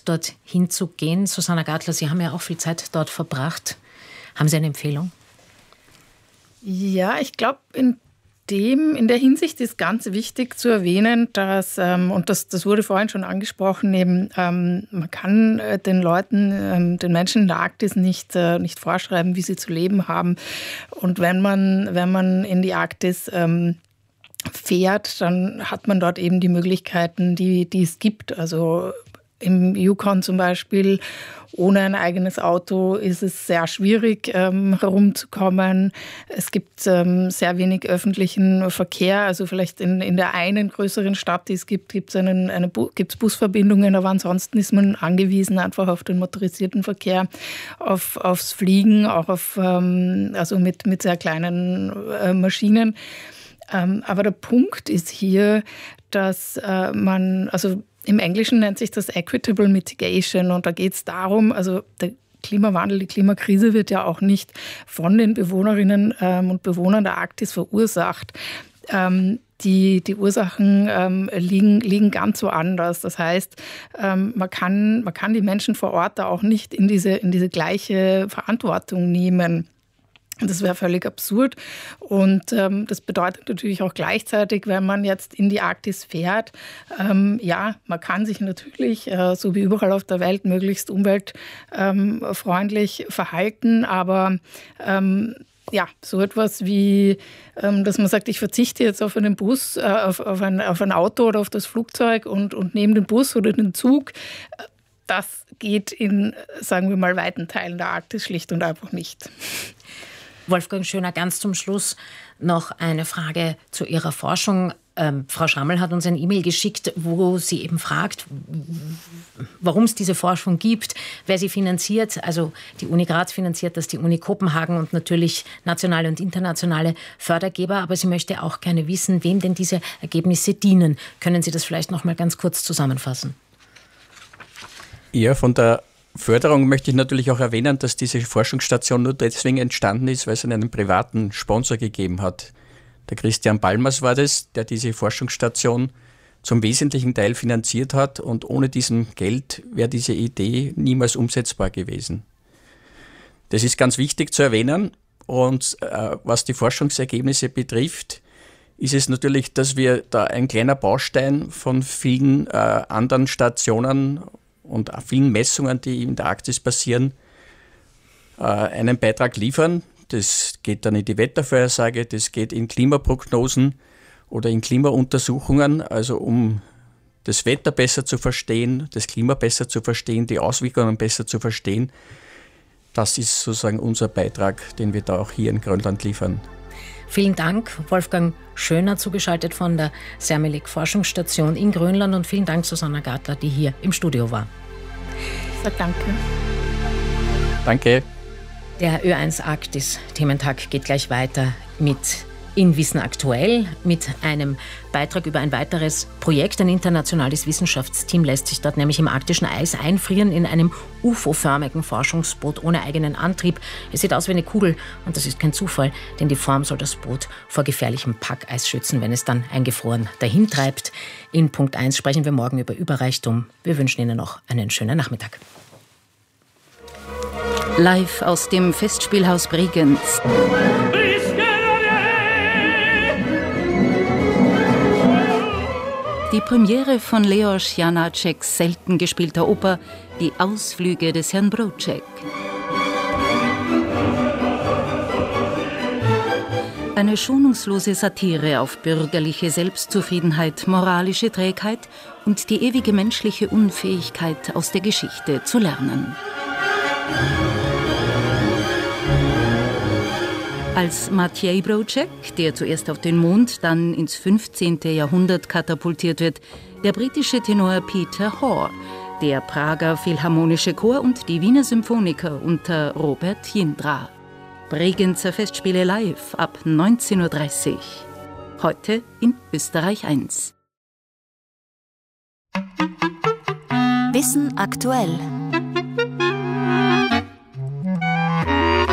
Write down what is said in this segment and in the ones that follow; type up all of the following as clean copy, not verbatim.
wert, dort hinzugehen. Susanna Gartler, Sie haben ja auch viel Zeit dort verbracht. Haben Sie eine Empfehlung? Ja, ich glaube, in der Hinsicht ist ganz wichtig zu erwähnen, dass, und das wurde vorhin schon angesprochen, eben, man kann den Leuten, den Menschen in der Arktis nicht vorschreiben, wie sie zu leben haben. Und wenn man in die Arktis fährt, dann hat man dort eben die Möglichkeiten, die es gibt. Also im Yukon zum Beispiel, ohne ein eigenes Auto ist es sehr schwierig, herumzukommen. Es gibt sehr wenig öffentlichen Verkehr. Also vielleicht in der einen größeren Stadt, die es gibt, gibt es Busverbindungen, aber ansonsten ist man angewiesen einfach auf den motorisierten Verkehr, aufs Fliegen, auch also mit sehr kleinen Maschinen. Aber der Punkt ist hier, dass also im Englischen nennt sich das Equitable Mitigation und da geht es darum, also der Klimawandel, die Klimakrise wird ja auch nicht von den Bewohnerinnen und Bewohnern der Arktis verursacht. Die Ursachen liegen ganz woanders. Das heißt, man kann die Menschen vor Ort da auch nicht in diese gleiche Verantwortung nehmen. Das wäre völlig absurd und das bedeutet natürlich auch gleichzeitig, wenn man jetzt in die Arktis fährt, ja, man kann sich natürlich, so wie überall auf der Welt, möglichst umweltfreundlich verhalten, aber ja, so etwas wie, dass man sagt, ich verzichte jetzt auf einen Bus, auf ein Auto oder auf das Flugzeug und nehme den Bus oder den Zug, das geht in, sagen wir mal, weiten Teilen der Arktis schlicht und einfach nicht. Wolfgang Schöner, ganz zum Schluss noch eine Frage zu Ihrer Forschung. Frau Schrammel hat uns ein E-Mail geschickt, wo sie eben fragt, warum es diese Forschung gibt, wer sie finanziert. Also die Uni Graz finanziert das, die Uni Kopenhagen und natürlich nationale und internationale Fördergeber. Aber sie möchte auch gerne wissen, wem denn diese Ergebnisse dienen. Können Sie das vielleicht noch mal ganz kurz zusammenfassen? Ja, von der Förderung möchte ich natürlich auch erwähnen, dass diese Forschungsstation nur deswegen entstanden ist, weil es einen privaten Sponsor gegeben hat. Der Christian Balmers war das, der diese Forschungsstation zum wesentlichen Teil finanziert hat und ohne diesem Geld wäre diese Idee niemals umsetzbar gewesen. Das ist ganz wichtig zu erwähnen und was die Forschungsergebnisse betrifft, ist es natürlich, dass wir da ein kleiner Baustein von vielen anderen Stationen und vielen Messungen, die in der Arktis passieren, einen Beitrag liefern. Das geht dann in die Wettervorhersage, das geht in Klimaprognosen oder in Klimauntersuchungen, also um das Wetter besser zu verstehen, das Klima besser zu verstehen, die Auswirkungen besser zu verstehen. Das ist sozusagen unser Beitrag, den wir da auch hier in Grönland liefern. Vielen Dank, Wolfgang Schöner, zugeschaltet von der Sermelik Forschungsstation in Grönland und vielen Dank, Susanna Gartler, die hier im Studio war. Ich sage danke. Danke. Der Ö1 Arktis Thementag geht gleich weiter mit in Wissen aktuell, mit einem Beitrag über ein weiteres Projekt. Ein internationales Wissenschaftsteam lässt sich dort nämlich im arktischen Eis einfrieren in einem UFO-förmigen Forschungsboot ohne eigenen Antrieb. Es sieht aus wie eine Kugel und das ist kein Zufall, denn die Form soll das Boot vor gefährlichem Packeis schützen, wenn es dann eingefroren dahintreibt. In Punkt 1 sprechen wir morgen über Überreichtum. Wir wünschen Ihnen noch einen schönen Nachmittag. Live aus dem Festspielhaus Bregenz. Die Premiere von Leos Janáčeks selten gespielter Oper Die Ausflüge des Herrn Broček. Eine schonungslose Satire auf bürgerliche Selbstzufriedenheit, moralische Trägheit und die ewige menschliche Unfähigkeit, aus der Geschichte zu lernen. Als Maciej Broček, der zuerst auf den Mond, dann ins 15. Jahrhundert katapultiert wird, der britische Tenor Peter Hoare, der Prager Philharmonische Chor und die Wiener Symphoniker unter Robert Jindra. Bregenzer Festspiele live ab 19.30 Uhr. Heute in Österreich 1. Wissen aktuell. Arktis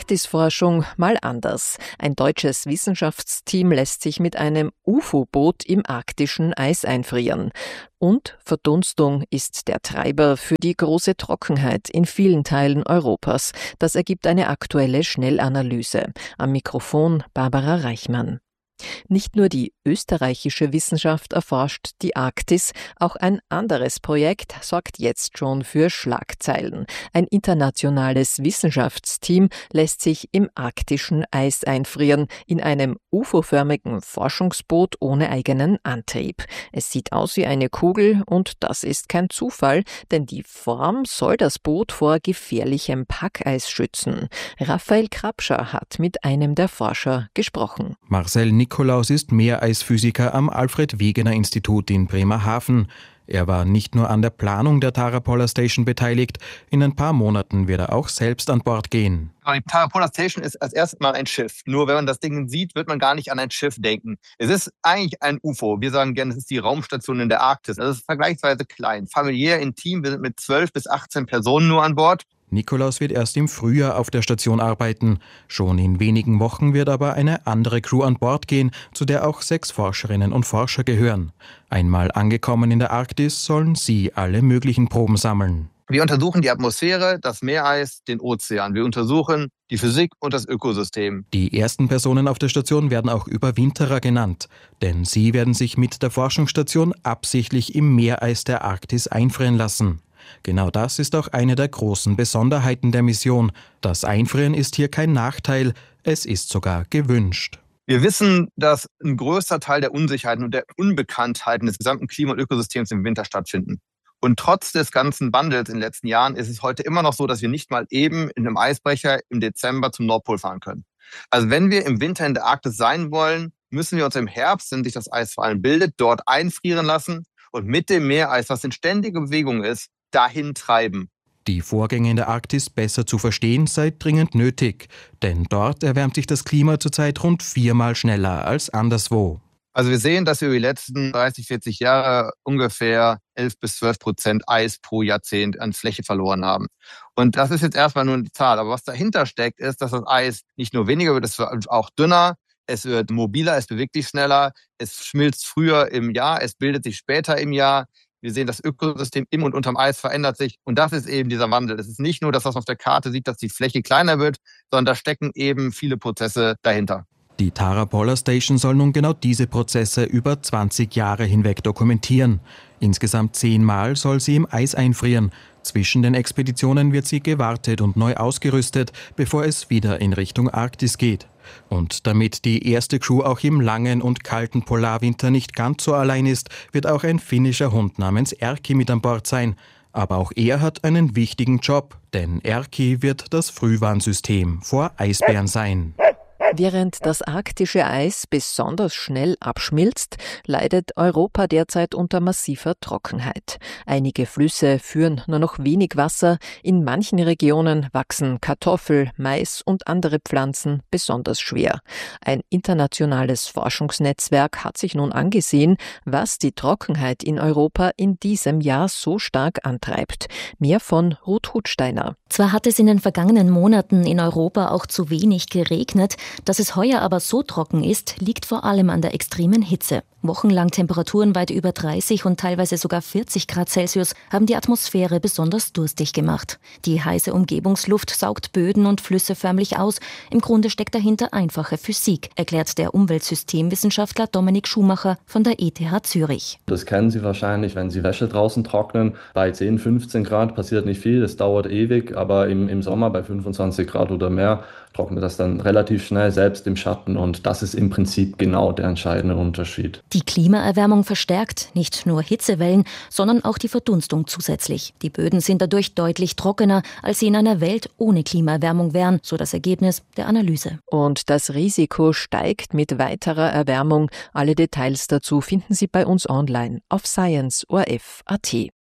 Arktisforschung mal anders. Ein deutsches Wissenschaftsteam lässt sich mit einem UFO-Boot im arktischen Eis einfrieren. Und Verdunstung ist der Treiber für die große Trockenheit in vielen Teilen Europas. Das ergibt eine aktuelle Schnellanalyse. Am Mikrofon Barbara Reichmann. Nicht nur die österreichische Wissenschaft erforscht die Arktis, auch ein anderes Projekt sorgt jetzt schon für Schlagzeilen. Ein internationales Wissenschaftsteam lässt sich im arktischen Eis einfrieren, in einem UFO-förmigen Forschungsboot ohne eigenen Antrieb. Es sieht aus wie eine Kugel und das ist kein Zufall, denn die Form soll das Boot vor gefährlichem Packeis schützen. Raphael Krapscher hat mit einem der Forscher gesprochen. Marcel Nikolaus ist Meereisphysiker am Alfred-Wegener-Institut in Bremerhaven. Er war nicht nur an der Planung der Tara Polar Station beteiligt, in ein paar Monaten wird er auch selbst an Bord gehen. Die Tara Polar Station ist als erstes mal ein Schiff. Nur wenn man das Ding sieht, wird man gar nicht an ein Schiff denken. Es ist eigentlich ein UFO. Wir sagen gerne, es ist die Raumstation in der Arktis. Es ist vergleichsweise klein, familiär, intim. Wir sind mit 12 bis 18 Personen nur an Bord. Nikolaus wird erst im Frühjahr auf der Station arbeiten. Schon in wenigen Wochen wird aber eine andere Crew an Bord gehen, zu der auch 6 Forscherinnen und Forscher gehören. Einmal angekommen in der Arktis sollen sie alle möglichen Proben sammeln. Wir untersuchen die Atmosphäre, das Meereis, den Ozean. Wir untersuchen die Physik und das Ökosystem. Die ersten Personen auf der Station werden auch Überwinterer genannt, denn sie werden sich mit der Forschungsstation absichtlich im Meereis der Arktis einfrieren lassen. Genau das ist auch eine der großen Besonderheiten der Mission. Das Einfrieren ist hier kein Nachteil, es ist sogar gewünscht. Wir wissen, dass ein größter Teil der Unsicherheiten und der Unbekanntheiten des gesamten Klima- und Ökosystems im Winter stattfinden. Und trotz des ganzen Wandels in den letzten Jahren ist es heute immer noch so, dass wir nicht mal eben in einem Eisbrecher im Dezember zum Nordpol fahren können. Also wenn wir im Winter in der Arktis sein wollen, müssen wir uns im Herbst, wenn sich das Eis vor allem bildet, dort einfrieren lassen und mit dem Meereis, was in ständiger Bewegung ist, dahin treiben. Die Vorgänge in der Arktis besser zu verstehen sei dringend nötig, denn dort erwärmt sich das Klima zurzeit rund 4-mal schneller als anderswo. Also wir sehen, dass wir über die letzten 30, 40 Jahre ungefähr 11-12% Eis pro Jahrzehnt an Fläche verloren haben. Und das ist jetzt erstmal nur eine Zahl. Aber was dahinter steckt, ist, dass das Eis nicht nur weniger wird, es wird auch dünner, es wird mobiler, es bewegt sich schneller, es schmilzt früher im Jahr, es bildet sich später im Jahr. Wir sehen, das Ökosystem im und unterm Eis verändert sich. Und das ist eben dieser Wandel. Es ist nicht nur, dass man auf der Karte sieht, dass die Fläche kleiner wird, sondern da stecken eben viele Prozesse dahinter. Die Tara Polar Station soll nun genau diese Prozesse über 20 Jahre hinweg dokumentieren. Insgesamt 10 Mal soll sie im Eis einfrieren. Zwischen den Expeditionen wird sie gewartet und neu ausgerüstet, bevor es wieder in Richtung Arktis geht. Und damit die erste Crew auch im langen und kalten Polarwinter nicht ganz so allein ist, wird auch ein finnischer Hund namens Erkki mit an Bord sein. Aber auch er hat einen wichtigen Job, denn Erkki wird das Frühwarnsystem vor Eisbären sein. Während das arktische Eis besonders schnell abschmilzt, leidet Europa derzeit unter massiver Trockenheit. Einige Flüsse führen nur noch wenig Wasser, in manchen Regionen wachsen Kartoffel, Mais und andere Pflanzen besonders schwer. Ein internationales Forschungsnetzwerk hat sich nun angesehen, was die Trockenheit in Europa in diesem Jahr so stark antreibt. Mehr von Ruth Hutsteiner. Zwar hat es in den vergangenen Monaten in Europa auch zu wenig geregnet, dass es heuer aber so trocken ist, liegt vor allem an der extremen Hitze. Wochenlang Temperaturen weit über 30 und teilweise sogar 40 Grad Celsius haben die Atmosphäre besonders durstig gemacht. Die heiße Umgebungsluft saugt Böden und Flüsse förmlich aus. Im Grunde steckt dahinter einfache Physik, erklärt der Umweltsystemwissenschaftler Dominik Schumacher von der ETH Zürich. Das kennen Sie wahrscheinlich, wenn Sie Wäsche draußen trocknen. Bei 10, 15 Grad passiert nicht viel, das dauert ewig, aber im Sommer bei 25 Grad oder mehr trocknet das dann relativ schnell, selbst im Schatten. Und das ist im Prinzip genau der entscheidende Unterschied. Die Klimaerwärmung verstärkt nicht nur Hitzewellen, sondern auch die Verdunstung zusätzlich. Die Böden sind dadurch deutlich trockener, als sie in einer Welt ohne Klimaerwärmung wären, so das Ergebnis der Analyse. Und das Risiko steigt mit weiterer Erwärmung. Alle Details dazu finden Sie bei uns online auf science.orf.at.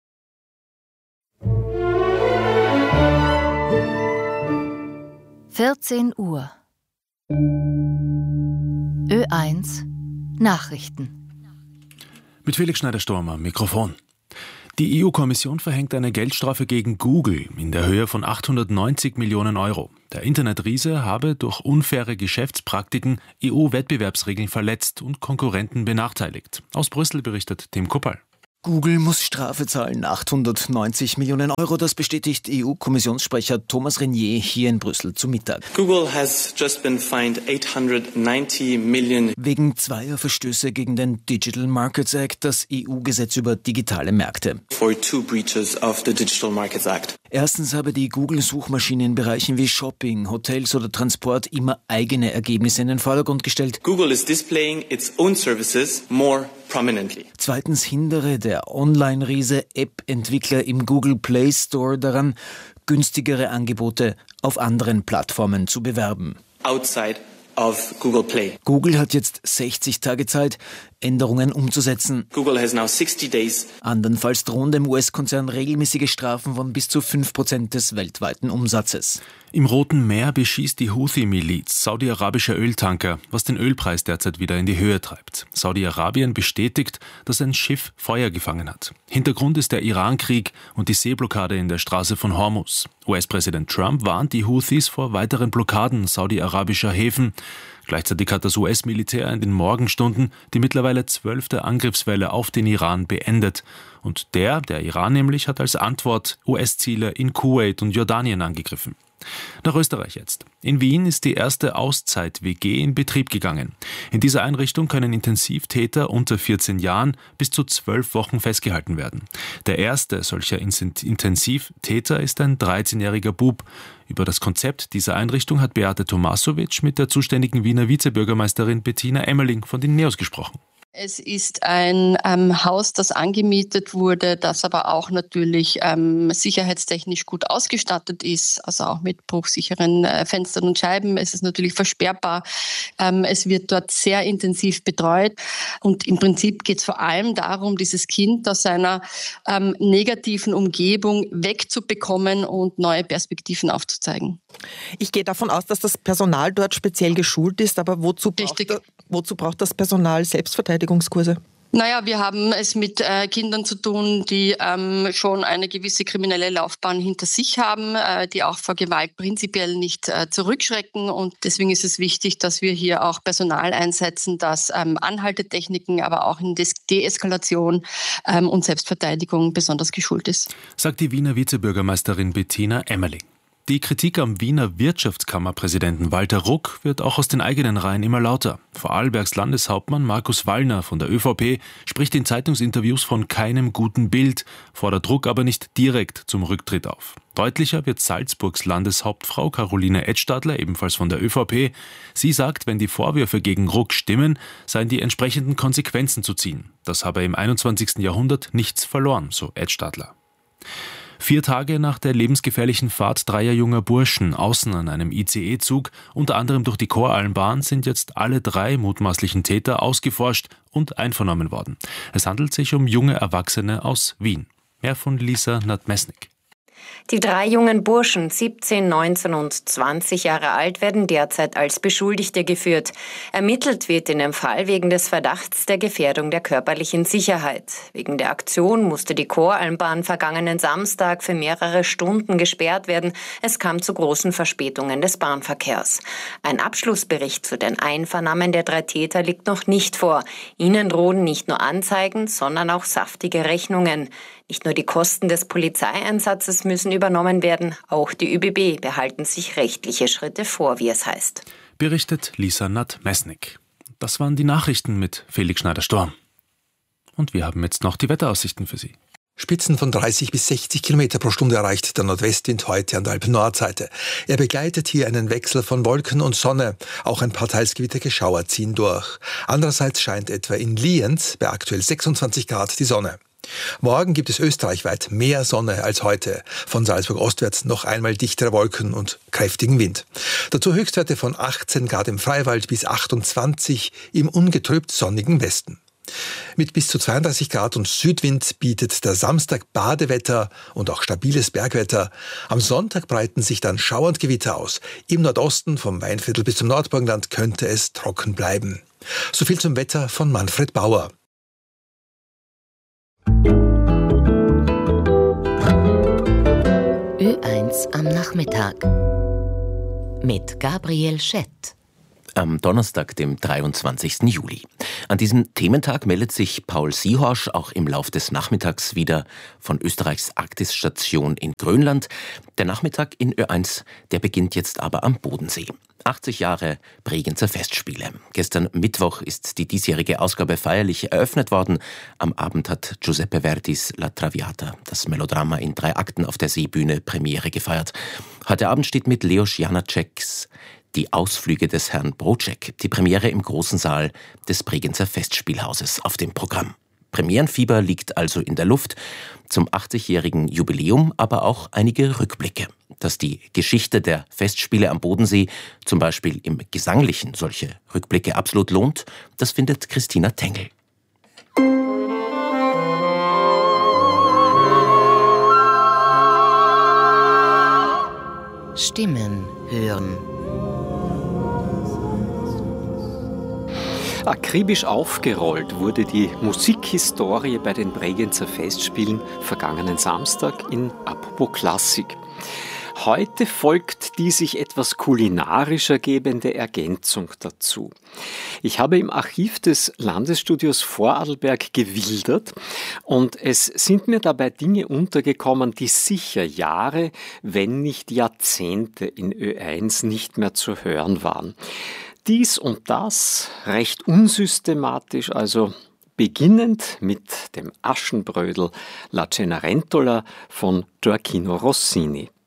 Uhr. Ö1 Nachrichten. Mit Felix Schneider-Sturm am Mikrofon. Die EU-Kommission verhängt eine Geldstrafe gegen Google in der Höhe von 890 Millionen Euro. Der Internetriese habe durch unfaire Geschäftspraktiken EU-Wettbewerbsregeln verletzt und Konkurrenten benachteiligt. Aus Brüssel berichtet Tim Kuppal. Google muss Strafe zahlen, 890 Millionen Euro. Das bestätigt EU-Kommissionssprecher Thomas Renier hier in Brüssel zu Mittag. Google has just been fined 890 million. Wegen zweier Verstöße gegen den Digital Markets Act, das EU-Gesetz über digitale Märkte. For 2 breaches of the Digital Markets Act. Erstens habe die Google-Suchmaschine in Bereichen wie Shopping, Hotels oder Transport immer eigene Ergebnisse in den Vordergrund gestellt. Google is displaying its own services more prominently. Zweitens hindere der Online-Riese App-Entwickler im Google Play Store daran, günstigere Angebote auf anderen Plattformen zu bewerben. Outside of Google Play. Google hat jetzt 60 Tage Zeit, Änderungen umzusetzen. Google has now 60 days. Andernfalls drohen dem US-Konzern regelmäßige Strafen von bis zu 5% des weltweiten Umsatzes. Im Roten Meer beschießt die Houthi-Miliz saudi-arabische Öltanker, was den Ölpreis derzeit wieder in die Höhe treibt. Saudi-Arabien bestätigt, dass ein Schiff Feuer gefangen hat. Hintergrund ist der Iran-Krieg und die Seeblockade in der Straße von Hormuz. US-Präsident Trump warnt die Houthis vor weiteren Blockaden saudi-arabischer Häfen. Gleichzeitig hat das US-Militär in den Morgenstunden die mittlerweile 12. Angriffswelle auf den Iran beendet. Und der Iran nämlich, hat als Antwort US-Ziele in Kuwait und Jordanien angegriffen. Nach Österreich jetzt. In Wien ist die erste Auszeit-WG in Betrieb gegangen. In dieser Einrichtung können Intensivtäter unter 14 Jahren bis zu 12 Wochen festgehalten werden. Der erste solcher Intensivtäter ist ein 13-jähriger Bub. Über das Konzept dieser Einrichtung hat Beate Tomasovic mit der zuständigen Wiener Vizebürgermeisterin Bettina Emmerling von den NEOS gesprochen. Es ist ein Haus, das angemietet wurde, das aber auch natürlich sicherheitstechnisch gut ausgestattet ist, also auch mit bruchsicheren Fenstern und Scheiben. Es ist natürlich versperrbar. Es wird dort sehr intensiv betreut und im Prinzip geht es vor allem darum, dieses Kind aus seiner negativen Umgebung wegzubekommen und neue Perspektiven aufzuzeigen. Ich gehe davon aus, dass das Personal dort speziell geschult ist, aber wozu braucht das Personal Selbstverteidigungskurse? Naja, wir haben es mit Kindern zu tun, die schon eine gewisse kriminelle Laufbahn hinter sich haben, die auch vor Gewalt prinzipiell nicht zurückschrecken. Und deswegen ist es wichtig, dass wir hier auch Personal einsetzen, das Anhaltetechniken, aber auch in Deeskalation und Selbstverteidigung besonders geschult ist. Sagt die Wiener Vizebürgermeisterin Bettina Emmerling. Die Kritik am Wiener Wirtschaftskammerpräsidenten Walter Ruck wird auch aus den eigenen Reihen immer lauter. Vorarlbergs Landeshauptmann Markus Wallner von der ÖVP spricht in Zeitungsinterviews von keinem guten Bild, fordert Ruck aber nicht direkt zum Rücktritt auf. Deutlicher wird Salzburgs Landeshauptfrau Caroline Edstadler, ebenfalls von der ÖVP. Sie sagt, wenn die Vorwürfe gegen Ruck stimmen, seien die entsprechenden Konsequenzen zu ziehen. Das habe im 21. Jahrhundert nichts verloren, so Edstadler. 4 Tage nach der lebensgefährlichen Fahrt 3 junger Burschen außen an einem ICE-Zug, unter anderem durch die Koralmbahn, sind jetzt alle 3 mutmaßlichen Täter ausgeforscht und einvernommen worden. Es handelt sich um junge Erwachsene aus Wien. Mehr von Lisa Nadmesnik. Die 3 jungen Burschen, 17, 19 und 20 Jahre alt, werden derzeit als Beschuldigte geführt. Ermittelt wird in dem Fall wegen des Verdachts der Gefährdung der körperlichen Sicherheit. Wegen der Aktion musste die Koralmbahn vergangenen Samstag für mehrere Stunden gesperrt werden. Es kam zu großen Verspätungen des Bahnverkehrs. Ein Abschlussbericht zu den Einvernahmen der 3 Täter liegt noch nicht vor. Ihnen drohen nicht nur Anzeigen, sondern auch saftige Rechnungen. Nicht nur die Kosten des Polizeieinsatzes müssen übernommen werden, auch die ÖBB behalten sich rechtliche Schritte vor, wie es heißt. Berichtet Lisa Nadmesnik. Das waren die Nachrichten mit Felix Schneider-Storm. Und wir haben jetzt noch die Wetteraussichten für Sie. Spitzen von 30 bis 60 Kilometer pro Stunde erreicht der Nordwestwind heute an der Alpen-Nordseite. Er begleitet hier einen Wechsel von Wolken und Sonne. Auch ein paar teils gewitterige Schauer ziehen durch. Andererseits scheint etwa in Lienz bei aktuell 26 Grad die Sonne. Morgen gibt es österreichweit mehr Sonne als heute. Von Salzburg ostwärts noch einmal dichtere Wolken und kräftigen Wind. Dazu Höchstwerte von 18 Grad im Freiwald bis 28 im ungetrübt sonnigen Westen. Mit bis zu 32 Grad und Südwind bietet der Samstag Badewetter und auch stabiles Bergwetter. Am Sonntag breiten sich dann Schauer und Gewitter aus. Im Nordosten vom Weinviertel bis zum Nordburgenland könnte es trocken bleiben. So viel zum Wetter von Manfred Bauer. Ö1 am Nachmittag mit Gabriel Schett. Am Donnerstag, dem 23. Juli. An diesem Thementag meldet sich Paul Siehorsch auch im Lauf des Nachmittags wieder von Österreichs Arktis-Station in Grönland. Der Nachmittag in Ö1, der beginnt jetzt aber am Bodensee. 80 Jahre Bregenzer Festspiele. Gestern Mittwoch ist die diesjährige Ausgabe feierlich eröffnet worden. Am Abend hat Giuseppe Verdis La Traviata, das Melodrama in 3 Akten auf der Seebühne, Premiere gefeiert. Heute Abend steht mit Leos Janáčeks Die Ausflüge des Herrn Broček, die Premiere im großen Saal des Bregenzer Festspielhauses auf dem Programm. Premierenfieber liegt also in der Luft. Zum 80-jährigen Jubiläum aber auch einige Rückblicke. Dass die Geschichte der Festspiele am Bodensee, zum Beispiel im Gesanglichen, solche Rückblicke absolut lohnt, das findet Christina Tengel. Stimmen hören. Akribisch aufgerollt wurde die Musikhistorie bei den Bregenzer Festspielen vergangenen Samstag in Apropos Klassik. Heute folgt die sich etwas kulinarisch ergebende Ergänzung dazu. Ich habe im Archiv des Landesstudios Vorarlberg gewildert und es sind mir dabei Dinge untergekommen, die sicher Jahre, wenn nicht Jahrzehnte in Ö1 nicht mehr zu hören waren. Dies und das recht unsystematisch, also beginnend mit dem Aschenbrödel La Cenerentola von Gioacchino Rossini.